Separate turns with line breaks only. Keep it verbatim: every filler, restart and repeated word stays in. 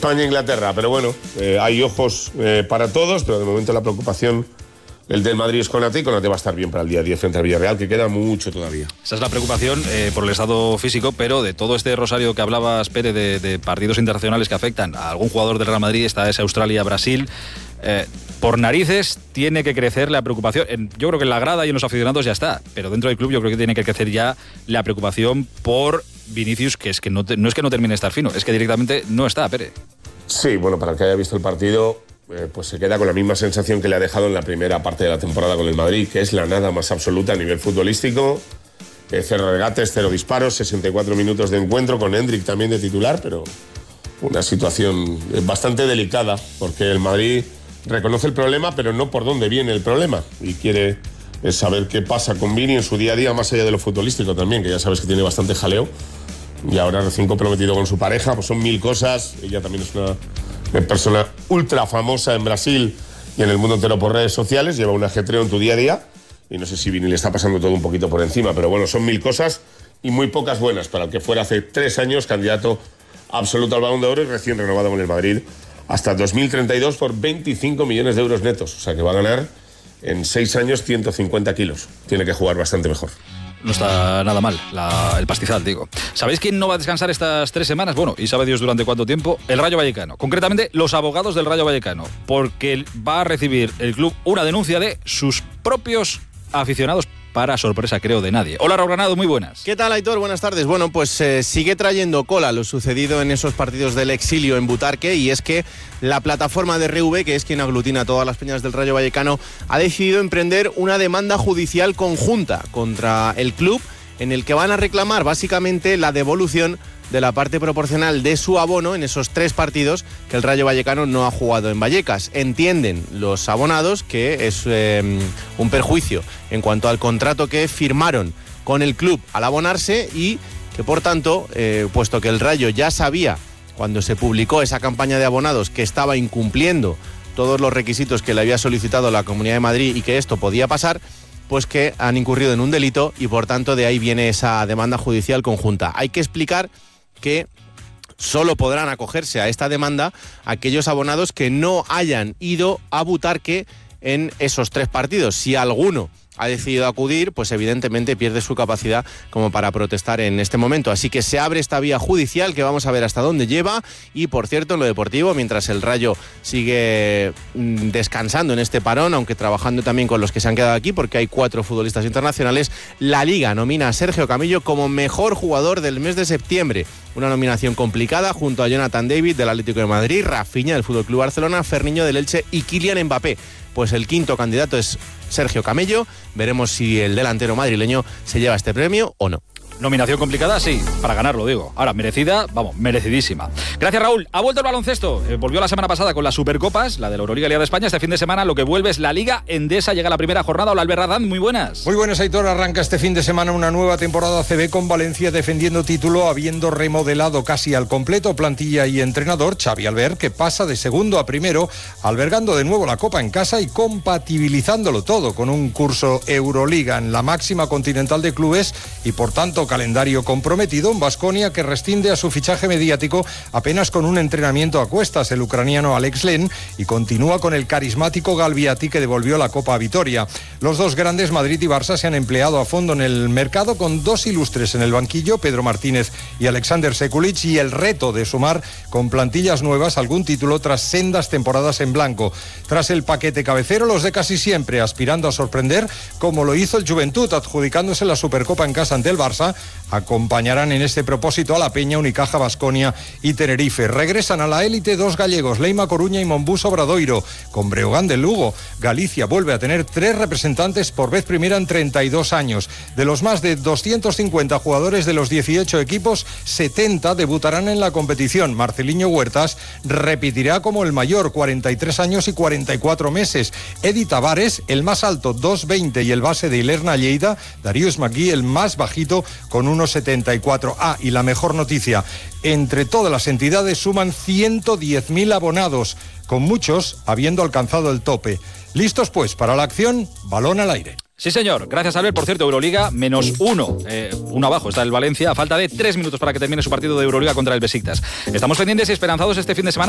España-Inglaterra, pero bueno, eh, hay ojos eh, para todos, pero de momento la preocupación, el del Madrid es Konate, y Konate va a estar bien para el día diez frente al Villarreal, que queda mucho todavía.
Esa es la preocupación eh, por el estado físico, pero de todo este rosario que hablabas, Pere, de, de partidos internacionales que afectan a algún jugador del Real Madrid, esta es Australia-Brasil, eh, por narices tiene que crecer la preocupación. En, yo creo que en la grada y en los aficionados ya está, pero dentro del club yo creo que tiene que crecer ya la preocupación por Vinicius, que es que no, te, no es que no termine de estar fino, es que directamente no está, Pere.
Sí, bueno, para el que haya visto el partido, eh, pues se queda con la misma sensación que le ha dejado en la primera parte de la temporada con el Madrid, que es la nada más absoluta a nivel futbolístico. Eh, cero regates, cero disparos, sesenta y cuatro minutos de encuentro, con Hendrik también de titular, pero una situación bastante delicada, porque el Madrid reconoce el problema, pero no por dónde viene el problema, y quiere eh, saber qué pasa con Vini en su día a día, más allá de lo futbolístico también, que ya sabes que tiene bastante jaleo. Y ahora recién comprometido con su pareja, pues son mil cosas. Ella también es una persona ultra famosa en Brasil y en el mundo entero por redes sociales. Lleva un ajetreo en tu día a día. Y no sé si Vini le está pasando todo un poquito por encima, pero bueno, son mil cosas y muy pocas buenas para el que fuera hace tres años candidato absoluto al Balón de Oro y recién renovado con el Madrid hasta dos mil treinta y dos por veinticinco millones de euros netos. O sea que va a ganar en seis años ciento cincuenta kilos. Tiene que jugar bastante mejor.
No está nada mal la, el pastizal, digo. ¿Sabéis quién no va a descansar estas tres semanas? Bueno, y sabe Dios durante cuánto tiempo. El Rayo Vallecano. Concretamente, los abogados del Rayo Vallecano. Porque va a recibir el club una denuncia de sus propios aficionados, para sorpresa, creo, de nadie. Hola, Raúl Granado, muy buenas.
¿Qué tal, Aitor? Buenas tardes. Bueno, pues eh, sigue trayendo cola lo sucedido en esos partidos del exilio en Butarque, y es que la plataforma de R V, que es quien aglutina todas las peñas del Rayo Vallecano, ha decidido emprender una demanda judicial conjunta contra el club, en el que van a reclamar básicamente la devolución de la parte proporcional de su abono en esos tres partidos que el Rayo Vallecano no ha jugado en Vallecas. Entienden los abonados que es eh, un perjuicio en cuanto al contrato que firmaron con el club al abonarse, y que por tanto, eh, puesto que el Rayo ya sabía cuando se publicó esa campaña de abonados que estaba incumpliendo todos los requisitos que le había solicitado la Comunidad de Madrid y que esto podía pasar, pues que han incurrido en un delito, y por tanto de ahí viene esa demanda judicial conjunta. Hay que explicar que solo podrán acogerse a esta demanda aquellos abonados que no hayan ido a Butarque en esos tres partidos. Si alguno ha decidido acudir, pues evidentemente pierde su capacidad como para protestar en este momento. Así que se abre esta vía judicial que vamos a ver hasta dónde lleva. Y por cierto, en lo deportivo, mientras el Rayo sigue descansando en este parón, aunque trabajando también con los que se han quedado aquí, porque hay cuatro futbolistas internacionales, la Liga nomina a Sergio Camello como mejor jugador del mes de septiembre. Una nominación complicada junto a Jonathan David del Atlético de Madrid, Rafinha del F C Barcelona, Ferniño del Elche y Kylian Mbappé. Pues el quinto candidato es Sergio Camello. Veremos si el delantero madrileño se lleva este premio o no.
Nominación complicada, sí, para ganarlo, digo. Ahora, merecida, vamos, merecidísima. Gracias, Raúl. Ha vuelto el baloncesto. Eh, volvió la semana pasada con las Supercopas, la de la Euroliga y Liga de España. Este fin de semana lo que vuelve es la Liga Endesa. Llega la primera jornada. Hola, Albert Radán, muy buenas.
Muy buenas, Aitor. Arranca este fin de semana una nueva temporada A C B con Valencia defendiendo título, habiendo remodelado casi al completo plantilla y entrenador. Xavi Albert, que pasa de segundo a primero, albergando de nuevo la Copa en casa y compatibilizándolo todo con un curso Euroliga en la máxima continental de clubes y, por tanto, calendario comprometido. Un Baskonia que rescinde a su fichaje mediático apenas con un entrenamiento a cuestas, el ucraniano Alex Len, y continúa con el carismático Galviati, que devolvió la Copa a Vitoria. Los dos grandes, Madrid y Barça, se han empleado a fondo en el mercado con dos ilustres en el banquillo, Pedro Martínez y Alexander Sekulic, y el reto de sumar con plantillas nuevas algún título tras sendas temporadas en blanco. Tras el paquete cabecero, los de casi siempre aspirando a sorprender, como lo hizo el Juventud, adjudicándose la Supercopa en casa ante el Barça. Acompañarán en este propósito a la Peña, Unicaja, Baskonia y Tenerife. Regresan a la élite dos gallegos, Leima Coruña y Monbus Obradoiro. Con Breogán del Lugo, Galicia vuelve a tener tres representantes por vez primera en treinta y dos años. De los más de doscientos cincuenta jugadores de los dieciocho equipos, setenta debutarán en la competición. Marceliño Huertas repetirá como el mayor, cuarenta y tres años y cuarenta y cuatro meses. Edi Tavares, el más alto, dos veinte, y el base de Ilerna Lleida, Darius McGee, el más bajito, con uno setenta y cuatro. Ah, y la mejor noticia, entre todas las entidades suman ciento diez mil abonados, con muchos habiendo alcanzado el tope. ¿Listos pues para la acción? Balón al aire.
Sí, señor. Gracias, Albert. Por cierto, Euroliga, menos uno. Eh, uno abajo está el Valencia, a falta de tres minutos para que termine su partido de Euroliga contra el Besiktas. Estamos pendientes y esperanzados este fin de semana.